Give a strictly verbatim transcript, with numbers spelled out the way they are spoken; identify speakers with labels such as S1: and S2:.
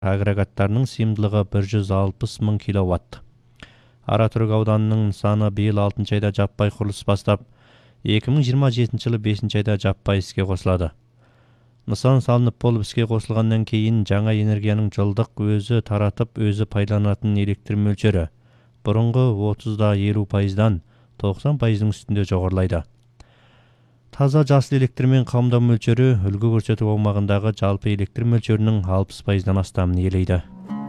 S1: агрегаттарының сыйымдылығы бір жүз алпыс мың киловатт. Аратүрік ауданының нысаны биыл алтыншы айда жаппай құрылыс бастап, екі мың жиырма жетінші жылы бесінші айда жаппай іске қосылады. Нысан салынып болып іске қосылғаннан кейін жаңа энергияның жылдық өзі таратып, өзі пайдаланатын электр мөлшері бұрынғы отызда елу пайыздан тоқсан пайыздың үстінде жоғарылайды. Таза жасыл электрмен қамдау мөлшері үлгі көрсету аумағындағы жалпы электр мөлшерінің алпыс пайыздан астамын иелейді.